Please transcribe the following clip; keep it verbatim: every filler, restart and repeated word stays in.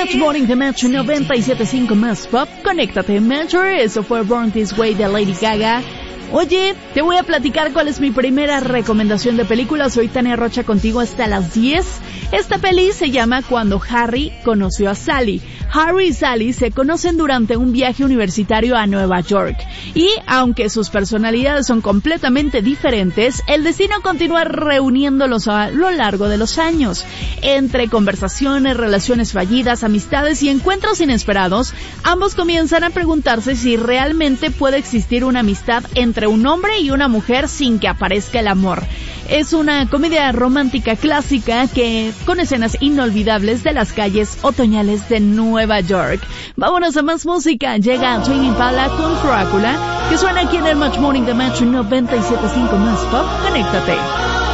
Match Morning de Match noventa y siete punto cinco más Pop. Conéctate, Matcher. Eso fue Born This Way de Lady Gaga. Oye, te voy a platicar cuál es mi primera recomendación de película. Soy Tania Rocha contigo hasta las diez. Esta peli se llama Cuando Harry conoció a Sally. Harry y Sally se conocen durante un viaje universitario a Nueva York. Y aunque sus personalidades son completamente diferentes, el destino continúa reuniéndolos a lo largo de los años. Entre conversaciones, relaciones fallidas, amistades y encuentros inesperados, ambos comienzan a preguntarse si realmente puede existir una amistad entre un hombre y una mujer sin que aparezca el amor. Es una comedia romántica clásica que con escenas inolvidables de las calles otoñales de Nueva York. Vámonos a más música. Llega Tame Impala con Drácula, que suena aquí en el Match Morning de Match noventa y siete punto cinco más Pop. Conéctate.